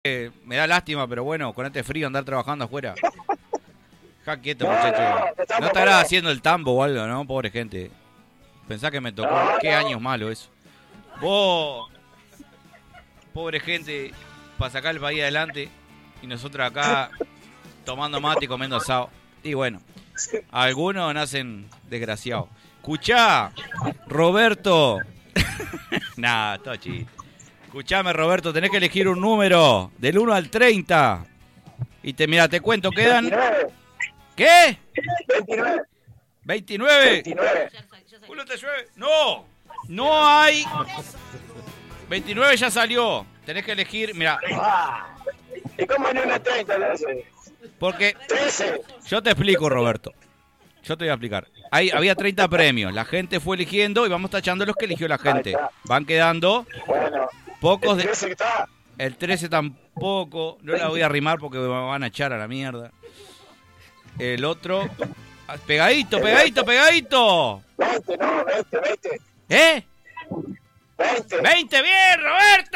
Me da lástima, pero bueno, con este frío andar trabajando afuera. Ja, quieto, muchacho. No estará haciendo el tambo o algo, ¿no? Pobre gente. Pensá que me tocó. Qué años malo eso. Vos, pobre gente, para sacar el país adelante. Y nosotros acá tomando mate y comiendo asado. Y bueno, algunos nacen desgraciados. Escuchá, Roberto. Nah, todo chiste. Escuchame, Roberto, tenés que elegir un número del 1 al 30. Y mira, te cuento, quedan... 29. ¿Qué? 29. 29. 29. ¿Culo te llueve? No, no hay. 29 ya salió. Tenés que elegir, mira. ¿Y cómo en una 30 le hace? Porque 13. yo te explico, Roberto. Yo te voy a explicar. Había 30 premios. La gente fue eligiendo y vamos tachando los que eligió la gente. Van quedando Bueno. pocos El de... 13 está. El 13 tampoco. No la voy a arrimar porque me van a echar a la mierda. El otro... Pegadito, pegadito, pegadito. 20, no, 20. ¿Eh? 20. 20, bien, Roberto.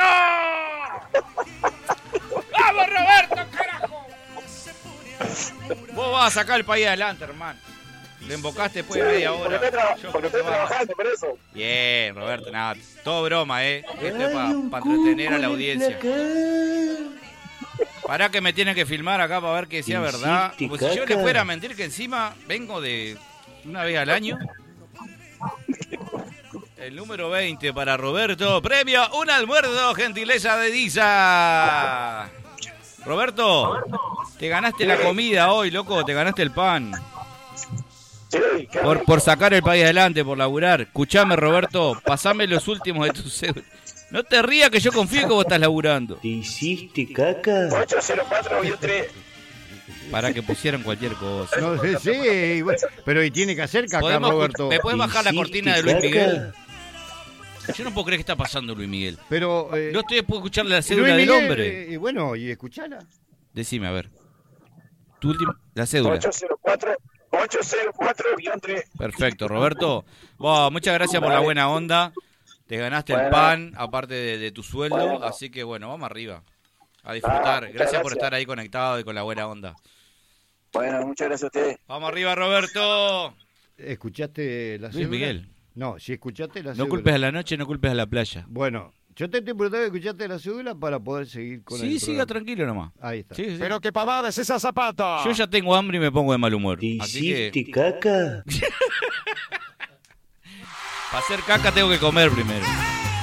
¡Vamos, Roberto, carajo! Vos vas a sacar el país adelante, hermano. Lo invocaste después de media hora. Porque estoy trabajando por eso. Bien, Roberto, nada, todo broma, Esto es para entretener a la audiencia. Pará que me tienen que filmar acá para ver que sea verdad. Como si yo le fuera a mentir que encima vengo de una vez al año. El número 20 para Roberto. Premio un almuerzo, gentileza de Disa. Roberto, te ganaste la comida hoy, loco. Te ganaste el pan. Sí, Por sacar el país adelante, por laburar. Escuchame, Roberto, pasame los últimos de tus cédulas. No te rías que yo confío que vos estás laburando. ¿Te hiciste caca? 804-3. Para que pusieran cualquier cosa. No sé, sí, bueno, pero y tiene que hacer caca, Roberto. ¿Me puedes bajar la cortina de Luis Miguel? Yo no puedo creer que está pasando Luis Miguel. Pero no estoy después de escucharle la cédula Luis del Miguel, hombre. Y bueno, y escuchala. Decime, a ver. Tu última, la cédula. 804-3. Perfecto, Roberto. Wow, muchas gracias por la buena onda. Te ganaste el pan, aparte de tu sueldo. Así que bueno, vamos arriba. A disfrutar. Gracias por estar ahí conectado y con la buena onda. Bueno, muchas gracias a ustedes. Vamos arriba, Roberto. ¿Escuchaste la Luis cédula? Miguel. No, si escuchaste la No cédula. culpes a la noche, no culpes a la playa. Bueno, yo te estoy preguntando que escuchaste la cédula para poder seguir con el Sí, siga programa. tranquilo nomás. Ahí está. Sí. Pero qué pavada es esa zapata. Yo ya tengo hambre y me pongo de mal humor. ¿Te Así que hiciste caca? para hacer caca tengo que comer primero.